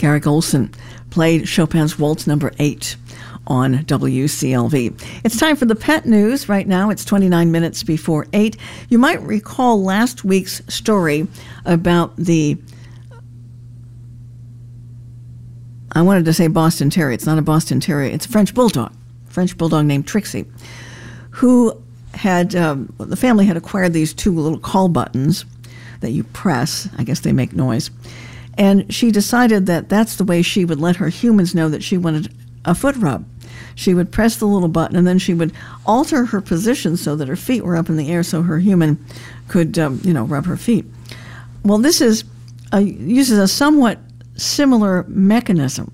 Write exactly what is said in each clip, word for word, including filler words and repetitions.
Garrick Olson played Chopin's Waltz Number eight on W C L V. It's time for the pet news. Right now, it's twenty-nine minutes before eight. You might recall last week's story about the, I wanted to say Boston Terrier. It's not a Boston Terrier. It's a French Bulldog. French Bulldog named Trixie, who had, um, the family had acquired these two little call buttons that you press. I guess they make noise. And she decided that that's the way she would let her humans know that she wanted a foot rub. She would press the little button, and then she would alter her position so that her feet were up in the air so her human could, um, you know, rub her feet. Well, this is a, uses a somewhat similar mechanism.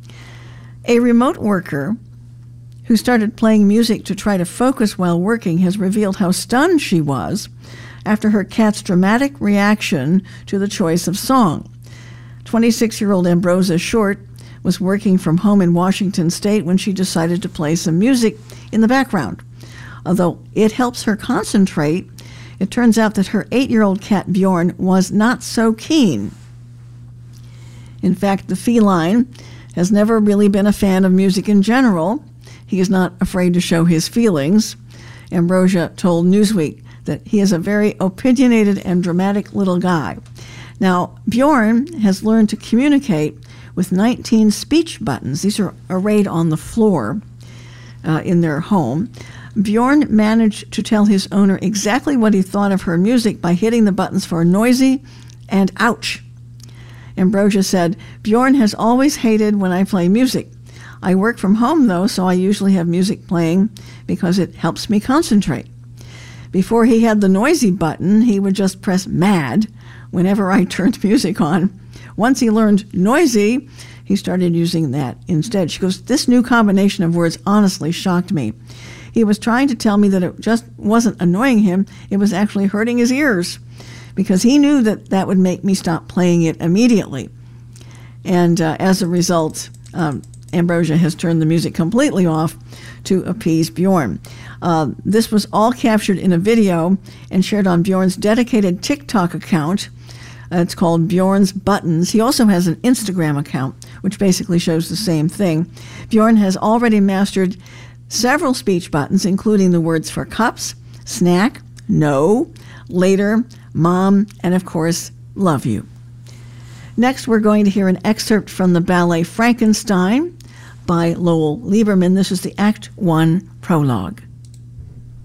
A remote worker who started playing music to try to focus while working has revealed how stunned she was after her cat's dramatic reaction to the choice of song. twenty-six-year-old Ambrosia Short was working from home in Washington State when she decided to play some music in the background. Although it helps her concentrate, it turns out that her eight-year-old cat Bjorn was not so keen. In fact, the feline has never really been a fan of music in general. He is not afraid to show his feelings. Ambrosia told Newsweek that he is a very opinionated and dramatic little guy. Now, Bjorn has learned to communicate with nineteen speech buttons. These are arrayed on the floor uh, in their home. Bjorn managed to tell his owner exactly what he thought of her music by hitting the buttons for noisy and ouch. Ambrosia said, "Bjorn has always hated when I play music. I work from home, though, so I usually have music playing because it helps me concentrate. Before he had the noisy button, he would just press mad whenever I turned music on. Once he learned noisy, he started using that instead." She goes, "This new combination of words honestly shocked me. He was trying to tell me that it just wasn't annoying him, it was actually hurting his ears, because he knew that that would make me stop playing it immediately." And uh, as a result, um, Ambrosia has turned the music completely off to appease Bjorn. Uh, this was all captured in a video and shared on Bjorn's dedicated TikTok account. Uh, it's called Bjorn's Buttons. He also has an Instagram account, which basically shows the same thing. Bjorn has already mastered several speech buttons, including the words for cups, snack, no, later, mom, and of course, love you. Next, we're going to hear an excerpt from the ballet Frankenstein by Lowell Lieberman. This is the Act One prologue.